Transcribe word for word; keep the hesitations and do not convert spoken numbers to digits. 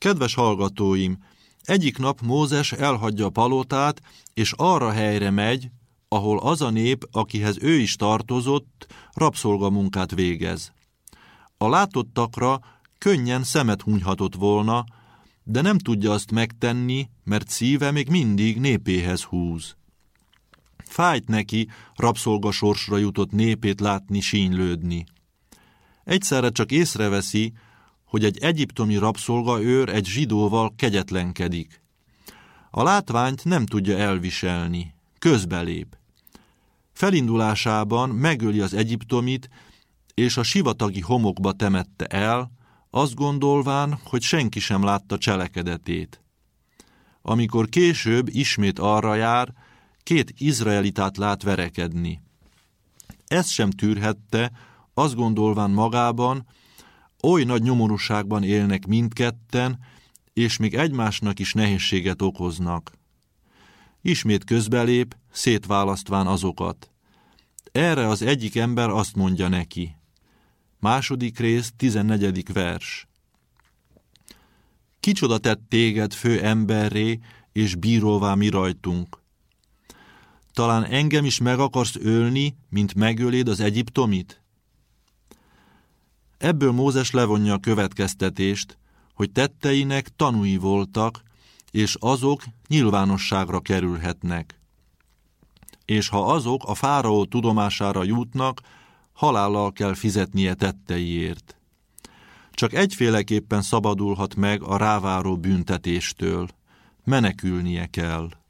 Kedves hallgatóim, egyik nap Mózes elhagyja a palotát, és arra helyre megy, ahol az a nép, akihez ő is tartozott, rabszolgamunkát végez. A látottakra könnyen szemet hunyhatott volna, de nem tudja azt megtenni, mert szíve még mindig népéhez húz. Fájt neki rabszolgasorsra jutott népét látni sínylődni. Egyszerre csak észreveszi, hogy egy egyiptomi rabszolgaőr egy zsidóval kegyetlenkedik. A látványt nem tudja elviselni, közbelép. Felindulásában megöli az egyiptomit, és a sivatagi homokba temette el, azt gondolván, hogy senki sem látta cselekedetét. Amikor később ismét arra jár, két izraelitát lát verekedni. Ezt sem tűrhette, azt gondolván magában, oly nagy nyomorúságban élnek mindketten, és még egymásnak is nehézséget okoznak. Ismét közbelép, szétválasztván azokat. Erre az egyik ember azt mondja neki. Második rész, tizennegyedik vers. Kicsoda tett téged fő emberré, és bíróvá mi rajtunk? Talán engem is meg akarsz ölni, mint megöléd az egyiptomit? Ebből Mózes levonja a következtetést, hogy tetteinek tanúi voltak, és azok nyilvánosságra kerülhetnek. És ha azok a fáraó tudomására jutnak, halállal kell fizetnie tetteiért. Csak egyféleképpen szabadulhat meg a ráváró büntetéstől, menekülnie kell.